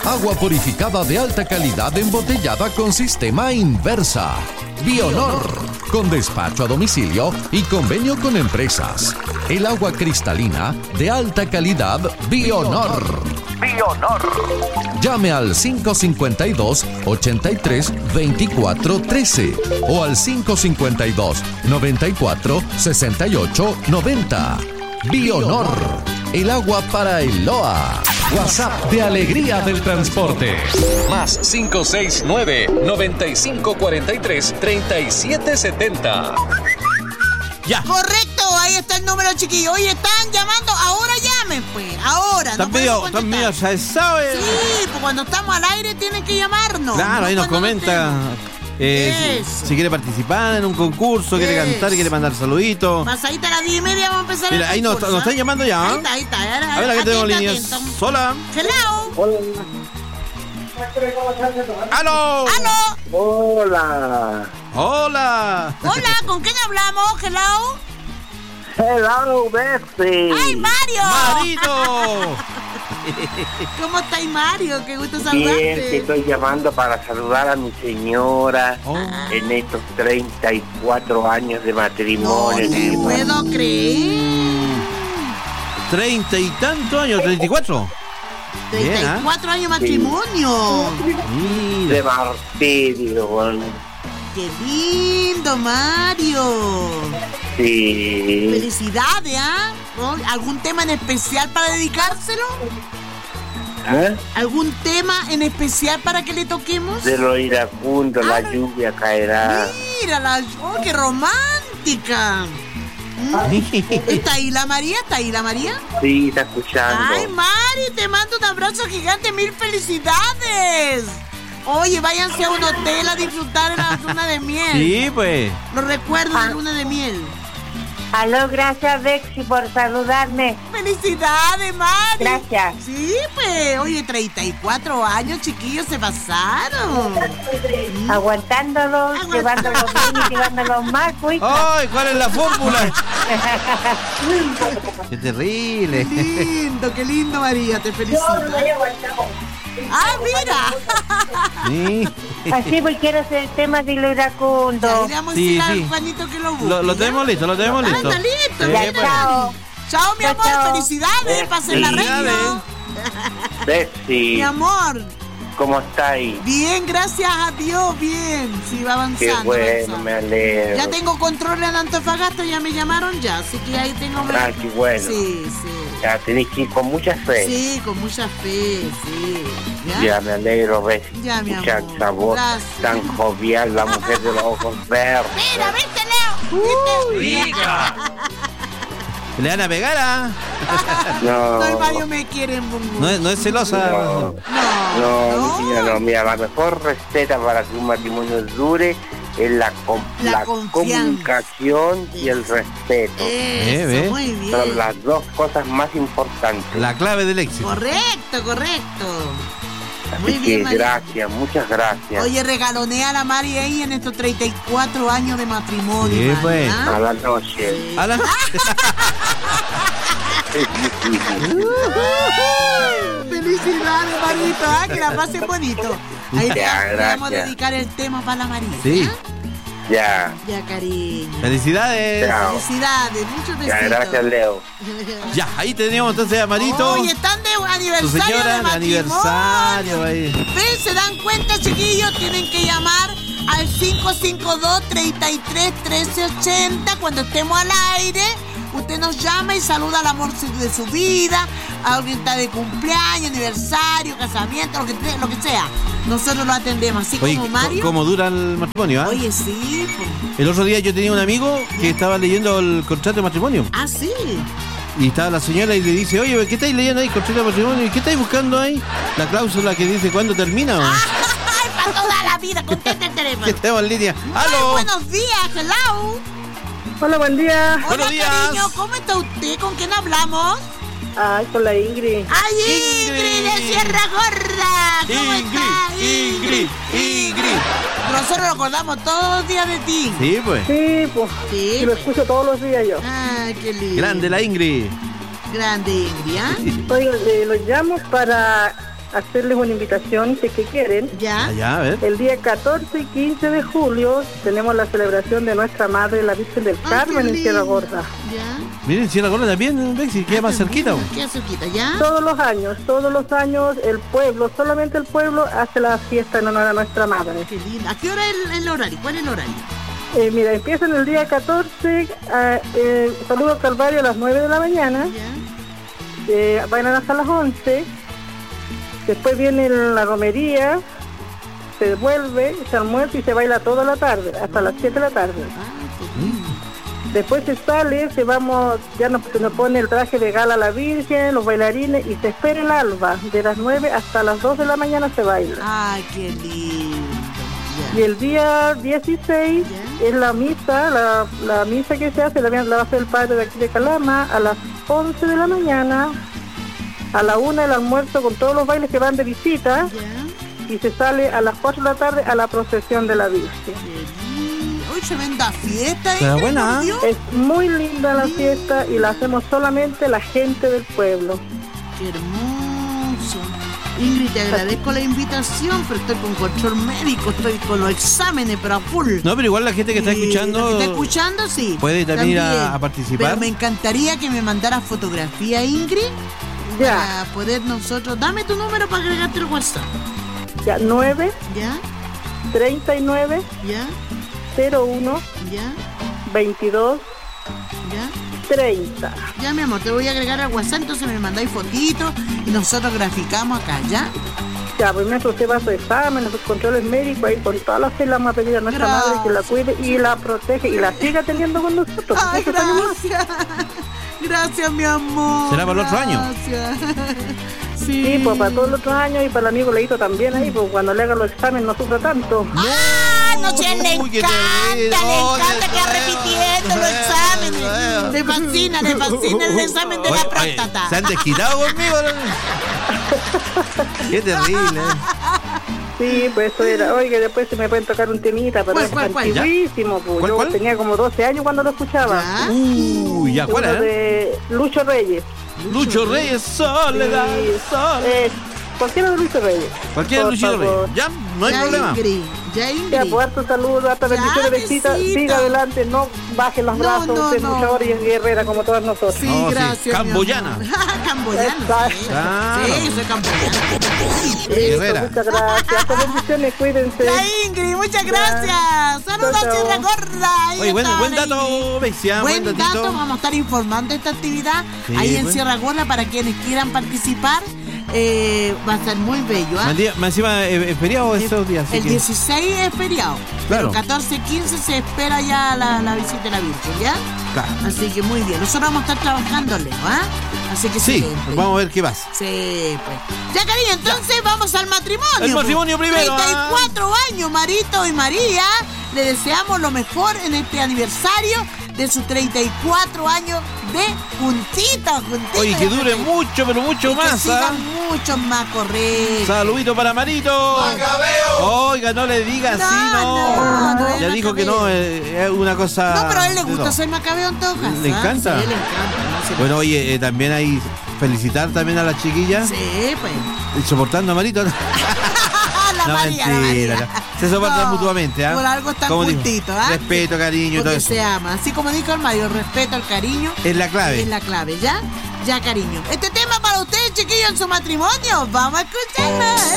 Agua purificada de alta calidad embotellada con sistema Inversa. Bionor, con despacho a domicilio y convenio con empresas. El agua cristalina de alta calidad Bionor. Llame al 552-83-2413 o al 552-94-68-90. Bionor, el agua para el LOA. WhatsApp de Alegría del Transporte. Más 569-9543-3770. Ya. Correcto, ahí está el número, chiquillo. Oye, están llamando, ahora llamen, pues. Ahora. Están medio, ya sabe. Sí, pues cuando estamos al aire tienen que llamarnos. Claro, no ahí nos cuando comenta. Si quiere participar en un concurso, quiere cantar, quiere mandar saluditos. Pasadita a las 10:30 vamos a empezar. Mira, ahí nos están llamando ya. Ahí está. A ver, aquí tenemos líneas. Hola. Hello. ¡Aló! Hola. Hola, ¿con quién hablamos? Hello, Betsy. ¡Ay, Mario! ¡Marito! ¿Cómo estáis, Mario? Qué gusto saludarte. Bien, te estoy llamando para saludar a mi señora en estos 34 años de matrimonio. No te puedo creer. 30 y tantos años, 34. 34 años de matrimonio. Mira. De martirio, bueno. ¡Qué lindo, Mario! Sí. Felicidades, ¿ah? ¿No? ¿Algún tema en especial para dedicárselo? ¿Algún tema en especial para que le toquemos? De lo iracundo, la lluvia caerá. Mira, ¡qué romántica! ¿Está ahí la María? Sí, está escuchando. ¡Ay, Mari! Te mando un abrazo gigante, ¡mil felicidades! Oye, váyanse a un hotel a disfrutar de la luna de miel. Sí, pues. Los recuerdos de luna de miel. Aló, gracias, Bexi, por saludarme. ¡Felicidades, Mari! Gracias. Sí, pues. Oye, 34 años, chiquillos, se pasaron. Aguantándolos, llevándolos bien y llevándolos mal, pues. ¡Ay, cuál es la fórmula! ¡Qué terrible! Qué lindo, María, te felicito. ¡Ah, mira! Sí. Así pues quiero hacer el tema de lo iracundo. Ya, vamos a decir al Juanito que lo busque. Lo tenemos listo, Está listo. Ya, chao. Chao, mi amor, felicidades. Pasen la radio. Betsy. Mi amor. ¿Cómo estáis? Bien, gracias a Dios, bien. Sí, va avanzando. Qué bueno, me alegro. Ya tengo control en Antofagasta, ya me llamaron ya, así que ahí tengo... Qué bueno. Sí. Ya tenéis que ir con mucha fe. Sí, con mucha fe, sí. Ya me alegro, Betsy. Ya, mi escuchar amor. esa voz Gracias. tan jovial, la mujer de los ojos verdes. Mira, viste, Leo. ¡Rica! ¿Le van a pegar a? No. El Mario me quiere. No es celosa. No, mi niña, no. Mira, la mejor receta para que un matrimonio dure es la comunicación y el respeto. Eso, muy bien. Son las dos cosas más importantes. La clave del éxito. Correcto. Así que gracias, muchas gracias. Oye, regalonea a la Mari ahí en estos 34 años de matrimonio. Sí, pues. A la noche. Sí. A la... Felicidades, Marito, que la pasen bonito. Ahí te vamos a dedicar el tema para la María. Sí. Ya, cariño. Felicidades. Chao. Felicidades, muchos besitos. Ya, gracias, Leo. Ya, ahí tenemos entonces a Marito. Oye, están de Su aniversario señora de de matrimonio. aniversario ahí. ¿Ven? ¿Se dan cuenta, chiquillos? Tienen que llamar al 552-33-1380 cuando estemos al aire. Usted nos llama y saluda al amor de su vida, a alguien está de cumpleaños, aniversario, casamiento, lo que sea. Nosotros lo atendemos, así. Oye, como Mario. ¿cómo dura el matrimonio? Oye, sí. El otro día yo tenía un amigo que estaba leyendo el contrato de matrimonio. Ah, sí. Y estaba la señora y le dice, oye, ¿qué estáis leyendo ahí, contrato de matrimonio? ¿Y qué estáis buscando ahí? La cláusula que dice cuándo termina. ¡Ay, para toda la vida! Conteste el teléfono. Que estemos en línea. Muy ¡Aló! buenos días, hello. Hola, buen día. Hola, Buenos días. cariño, ¿cómo está usted? ¿Con quién hablamos? Ay, con la Ingrid. ¡Ay, Ingrid de Sierra Gorda! ¿Cómo está, Ingrid. Nosotros nos acordamos todos los días de ti. Sí, pues. Sí, pues. Sí. Y lo escucho todos los días yo. Ay, qué lindo. Grande la Ingrid. Grande, Ingrid, ¿ah? Oiga, los llamo para hacerles una invitación que quieren. ¿Ya? Allá, a ver. El día 14 y 15 de julio tenemos la celebración de nuestra Madre, la Virgen del Ay, Carmen, qué en Sierra lindo. Gorda. ¿Ya? Miren, Sierra Gorda también, Bexi, queda más cerquita. Queda cerquita, ¿ya? Todos los años, el pueblo, solamente el pueblo, hace la fiesta en honor a nuestra Madre. Qué lindo. ¿A qué hora es el horario? ¿Cuál es el horario? Mira, empiezan el día 14, saludo al Calvario a las 9 de la mañana, ¿Ya? bailan hasta las 11, después viene la romería, se devuelve, se almuerza y se baila toda la tarde, hasta las 7 de la tarde. Ah, qué lindo. Después se sale, ya se nos pone el traje de gala a la Virgen, los bailarines, y se espera el alba, de las 9 hasta las 2 de la mañana se baila. Ay, qué lindo. Y el día 16 es la misa, la misa que se hace, la va a hacer el padre de aquí de Calama a las 11 de la mañana, a la 1 el almuerzo con todos los bailes que van de visita, ¿Ya? y se sale a las 4 de la tarde a la procesión de la Virgen. Qué lindo. Hoy tremenda fiesta, Está Ingrid, buena, por ¿eh? Dios. Es muy linda la fiesta y la hacemos solamente la gente del pueblo. Qué hermoso. Ingrid, te agradezco la invitación, pero estoy con control médico, estoy con los exámenes, pero a full. No, pero igual la gente que está Y escuchando... la que está escuchando, sí. puede también ir a participar. Pero me encantaría que me mandara fotografía, Ingrid, Ya, para poder nosotros... Dame tu número para agregarte el WhatsApp. ya, 9, ¿Ya? 39, ¿Ya? 01, ¿Ya? 22, ¿Ya? 30. Ya, mi amor, te voy a agregar al WhatsApp, entonces me mandáis fotitos y nosotros graficamos acá, ¿ya? Ya, pues mientras usted va a su examen, a sus controles médicos, ahí con toda la fe le vamos a pedir a nuestra Gracias. madre que la cuide y la protege y la siga teniendo con nosotros. Ay, Eso tenemos. gracias. Gracias, mi amor. ¿Será para el otro año? Gracias. Sí, pues para todos los otros años y para el amigo Leito también ahí, pues cuando le hagan los exámenes no sufra tanto. ¡Ah! No sé, le Uy, qué encanta, terrible. le Oh, encanta qué que feo. repitiendo los exámenes. Le fascina el examen de la Oye, próstata. se han desquitado conmigo. Qué terrible. Sí, pues eso era. Oiga, después se me pueden tocar un temita, pero ¿Cuál, es cuál? antiguísimo, pues. ¿Cuál, Yo cuál? tenía como 12 años cuando lo escuchaba. ¿Ya? Uy, ya, ¿cuál Uno era? de Lucho Reyes. Lucho Reyes, Soledad, Sí, Soledad. cualquiera de Lucho Reyes. Cualquiera de Por Luchito favor. Reyes. Ya, no hay Ya, problema. Ingrid, ya, Ya, Ingrid. pues harto saludo, harta Ya, bendiciones, besita, besito. siga adelante, no baje los No, brazos, no, usted no. es luchadora y es guerrera como todas nosotros. Sí, No, sí, gracias. mi camboyana. amor. Camboyana. Sí, Claro. sí, soy camboyana. Guerrera. Muchas gracias, hartas bendiciones, cuídense. La Ingrid, muchas gracias. Saludos, Chao, chao. Sierra Gorda. Ahí Oye, buen estaban, dato, Ingrid. Bexi, ¿ah? Buen Buen dato, datito. vamos a estar informando esta actividad Sí, ahí en pues. Sierra Gorda para quienes quieran participar. Va a ser muy bello, ¿ah? Más encima, es feriado estos días. así El que- 16 es feriado. Claro. Pero 14 y 15 se espera ya la visita de la Virgen, ¿ya? Claro. Así que muy bien. Nosotros vamos a estar trabajando, Leo, ¿ah? Así que Sí, excelente. vamos a ver qué pasa. Sí, pues. Ya, cariño, entonces vamos al matrimonio. El matrimonio pues. primero, 34 años, Marito y María. Le deseamos lo mejor en este aniversario de sus 34 años de juntitos. Oye, que dure mucho, pero mucho y que más, ¿ah? sigan muchos más, correcto. Saludito para Marito. Oiga, no le diga No, así, no, no es Ya dijo que no, Macabeo. es una cosa. No, pero a él le de gusta todo. ser Macabeo en todo caso. ¿Le ¿ah? encanta? Sí, le encanta. ¿no? Sí, Bueno, oye, también hay felicitar también a las chiquillas. sí, pues. Y soportando a Marito. La No, María, la mentira. María. no. Se soportan No, mutuamente, ¿ah? Por algo están Como dijo, juntitos, ¿ah? respeto, cariño y todo Porque eso. se ama. Así como dijo el Mario, el respeto, el cariño. Es la clave. Es la clave, ¿ya? Ya, cariño. Este tema para ustedes, chiquillos, en su matrimonio. Vamos a escucharlo.